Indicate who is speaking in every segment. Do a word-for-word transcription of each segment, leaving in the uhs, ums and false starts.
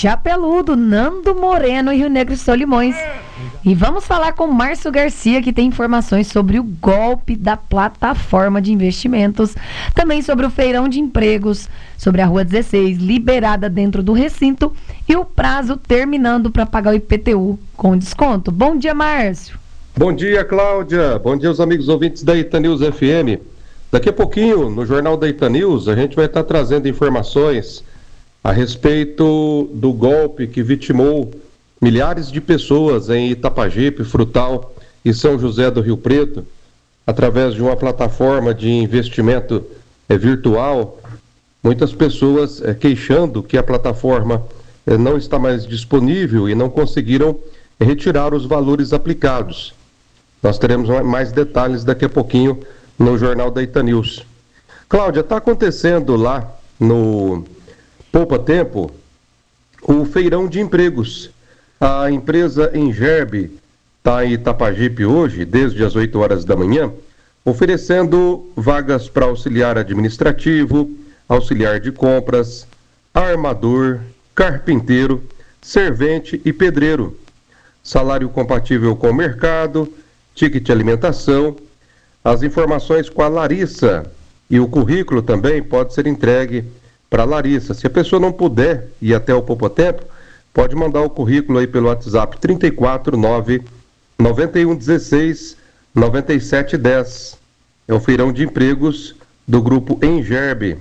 Speaker 1: Chapeludo, Nando Moreno e Rio Negro e Solimões. E vamos falar com Márcio Garcia, que tem informações sobre o golpe da plataforma de investimentos, também sobre o feirão de empregos, sobre a Rua dezesseis, liberada dentro do recinto, e o prazo terminando para pagar o I P T U com desconto. Bom dia, Márcio.
Speaker 2: Bom dia, Cláudia. Bom dia aos amigos ouvintes da Itanews F M. Daqui a pouquinho, no Jornal da Itanews, a gente vai estar trazendo informações a respeito do golpe que vitimou milhares de pessoas em Itapajipe, Frutal e São José do Rio Preto, através de uma plataforma de investimento é, virtual. Muitas pessoas é, queixando que a plataforma é, não está mais disponível e não conseguiram é, retirar os valores aplicados. Nós teremos mais detalhes daqui a pouquinho no Jornal da Itanews. Cláudia, está acontecendo lá no Poupa Tempo o feirão de empregos. A empresa Engerbe está em Itapajipe hoje, desde as oito horas da manhã, oferecendo vagas para auxiliar administrativo, auxiliar de compras, armador, carpinteiro, servente e pedreiro. Salário compatível com o mercado, ticket de alimentação. As informações com a Larissa e o currículo também pode ser entregue para a Larissa. Se a pessoa não puder ir até o Poupa Tempo, pode mandar o currículo aí pelo WhatsApp trinta e quatro, nove, noventa e um, dezesseis, noventa e sete, dez. É o feirão de empregos do grupo Engerbe,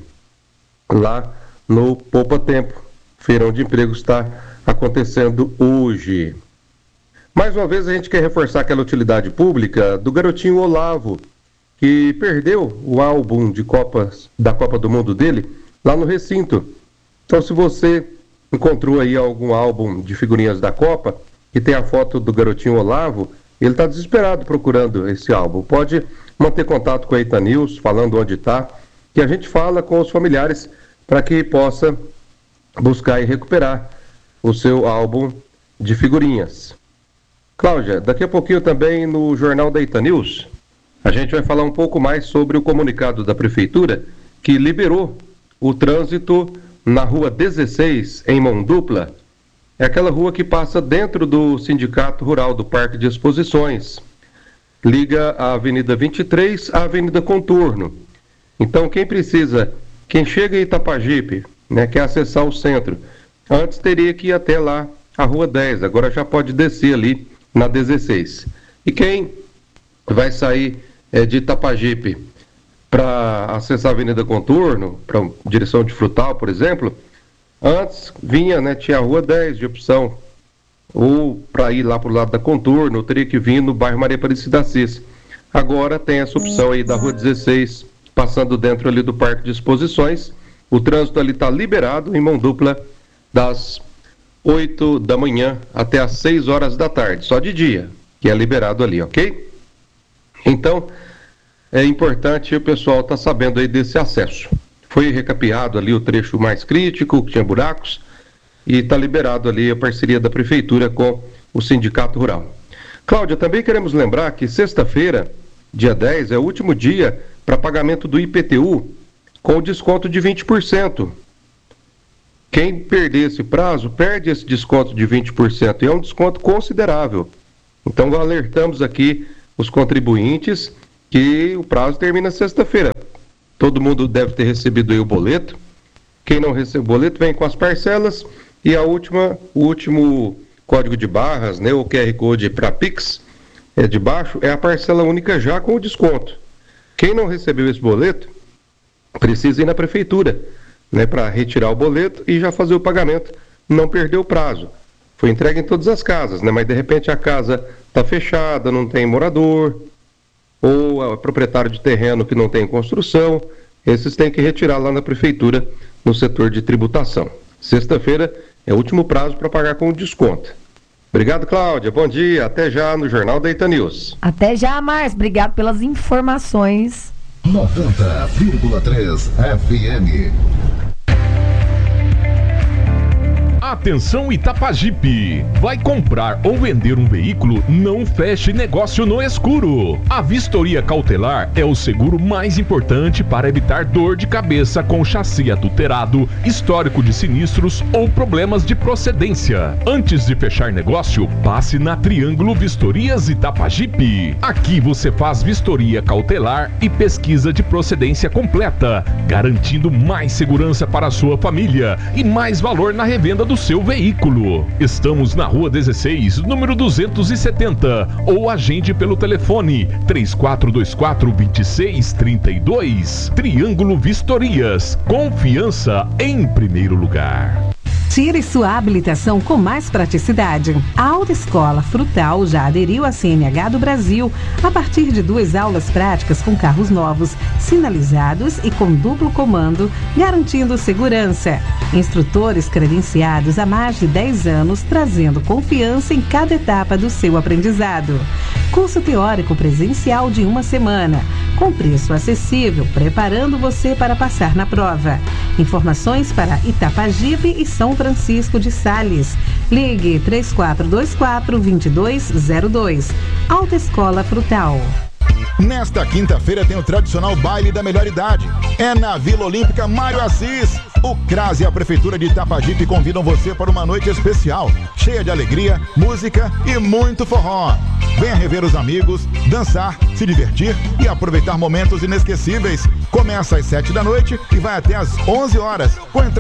Speaker 2: lá no Poupa Tempo. O feirão de empregos está acontecendo hoje. Mais uma vez a gente quer reforçar aquela utilidade pública do garotinho Olavo, que perdeu o álbum de Copas, da Copa do Mundo dele lá no recinto. Então, se você encontrou aí algum álbum de figurinhas da Copa que tem a foto do garotinho Olavo, ele está desesperado procurando esse álbum. Pode manter contato com a Itanews, falando onde está, que a gente fala com os familiares para que possa buscar e recuperar o seu álbum de figurinhas. Cláudia, daqui a pouquinho também no Jornal da Itanews, a gente vai falar um pouco mais sobre o comunicado da Prefeitura que liberou o trânsito na Rua dezesseis, em Mão Dupla. É aquela rua que passa dentro do Sindicato Rural do Parque de Exposições. Liga a Avenida vinte e três à Avenida Contorno. Então, quem precisa, quem chega em Itapajipe, né, quer acessar o centro, antes teria que ir até lá, a Rua dez, agora já pode descer ali na dezesseis. E quem vai sair é, de Itapajipe para acessar a Avenida Contorno, para direção de Frutal, por exemplo, antes vinha, né, tinha a Rua dez de opção, ou para ir lá para o lado da Contorno, teria que vir no bairro Maria Aparecida Assis. Agora tem essa opção aí da Rua dezesseis, passando dentro ali do Parque de Exposições. O trânsito ali está liberado em Mão Dupla das oito da manhã até as seis horas da tarde, só de dia, que é liberado ali, ok? Então, é importante o pessoal estar tá sabendo aí desse acesso. Foi recapeado ali o trecho mais crítico, que tinha buracos, e está liberado ali a parceria da Prefeitura com o Sindicato Rural. Cláudia, também queremos lembrar que sexta-feira, dia dez, é o último dia para pagamento do I P T U com desconto de vinte por cento. Quem perder esse prazo, perde esse desconto de vinte por cento, e é um desconto considerável. Então, alertamos aqui os contribuintes que o prazo termina sexta-feira. Todo mundo deve ter recebido aí o boleto. Quem não recebeu o boleto vem com as parcelas, e a última, o último código de barras, né, o Q R Code para Pix, é de baixo, é a parcela única já com o desconto. Quem não recebeu esse boleto, precisa ir na prefeitura, né, para retirar o boleto e já fazer o pagamento, não perder o prazo. Foi entregue em todas as casas, né, mas de repente a casa está fechada, não tem morador, ou o proprietário de terreno que não tem construção, esses têm que retirar lá na prefeitura, no setor de tributação. Sexta-feira é o último prazo para pagar com desconto. Obrigado, Cláudia. Bom dia. Até já no Jornal da Itanews.
Speaker 1: Até já, Márcio. Obrigado pelas informações.
Speaker 3: noventa vírgula três F M. Atenção Itapajipe! Vai comprar ou vender um veículo? Não feche negócio no escuro. A vistoria cautelar é o seguro mais importante para evitar dor de cabeça com chassi adulterado, histórico de sinistros ou problemas de procedência. Antes de fechar negócio, passe na Triângulo Vistorias Itapajipe. Aqui você faz vistoria cautelar e pesquisa de procedência completa, garantindo mais segurança para a sua família e mais valor na revenda do seu veículo. Estamos na Rua dezesseis, número duzentos e setenta, ou agende pelo telefone três quatro dois quatro, dois seis três dois. Triângulo Vistorias, confiança em primeiro lugar.
Speaker 4: Tire sua habilitação com mais praticidade. A Autoescola Frutal já aderiu à C N H do Brasil a partir de duas aulas práticas com carros novos, sinalizados e com duplo comando, garantindo segurança. Instrutores credenciados há mais de dez anos, trazendo confiança em cada etapa do seu aprendizado. Curso teórico presencial de uma semana, com preço acessível, preparando você para passar na prova. Informações para Itapajipe e São Francisco de Sales. Ligue três quatro dois quatro, dois dois zero dois. Autoescola Frutal.
Speaker 5: Nesta quinta-feira tem o tradicional baile da melhor idade. É na Vila Olímpica Mário Assis. O CRAS e a Prefeitura de Itapajipe convidam você para uma noite especial, cheia de alegria, música e muito forró. Venha rever os amigos, dançar, se divertir e aproveitar momentos inesquecíveis. Começa às sete da noite e vai até às onze horas, com entrada